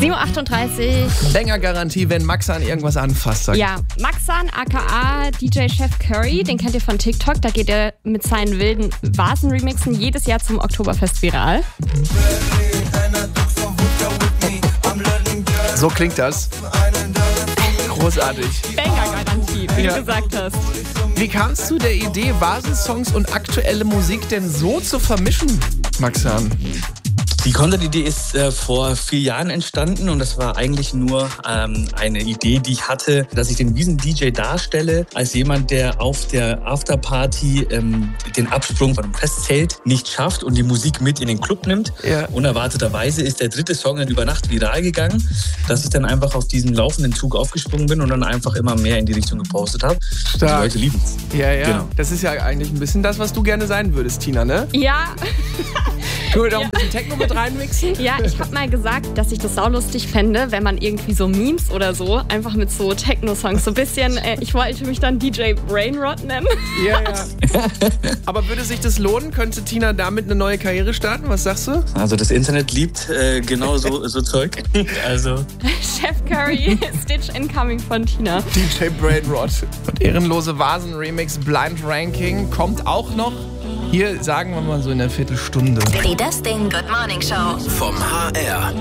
7.38 Uhr. Banger-Garantie, wenn Maxan irgendwas anfasst. Sagt. Ja, Maxan aka DJ Chef Curry, den kennt ihr von TikTok. Da geht er mit seinen wilden Vasen-Remixen jedes Jahr zum Oktoberfest viral. So klingt das. Großartig. Banger-Garantie, wie du gesagt hast. Wie kamst du der Idee, Vasensongs und aktuelle Musik denn so zu vermischen, Maxan? Die Content-Idee ist vor 4 Jahren entstanden und das war eigentlich nur eine Idee, die ich hatte, dass ich den Wiesen-DJ darstelle als jemand, der auf der Afterparty den Absprung von einem Festzelt nicht schafft und die Musik mit in den Club nimmt. Ja. Unerwarteterweise ist der 3. Song dann über Nacht viral gegangen, dass ich dann einfach auf diesen laufenden Zug aufgesprungen bin und dann einfach immer mehr in die Richtung gepostet habe. Die Leute lieben es. Ja. Genau. Das ist ja eigentlich ein bisschen das, was du gerne sein würdest, Tina, ne? Ja. Können wir doch ein bisschen Techno mit reinmixen? Ja, ich habe mal gesagt, dass ich das saulustig fände, wenn man irgendwie so Memes oder so einfach mit so Techno-Songs so ein bisschen, ich wollte mich dann DJ Brainrot nennen. Ja. Aber würde sich das lohnen? Könnte Tina damit eine neue Karriere starten? Was sagst du? Also das Internet liebt genau so Zeug. Also Chef Curry, Stitch Incoming von Tina. DJ Brainrot. Und ehrenlose Vasen-Remix Blind Ranking kommt auch noch. Hier sagen wir mal so in einer Viertelstunde. Die Das Ding Good Morning Show. Vom HR.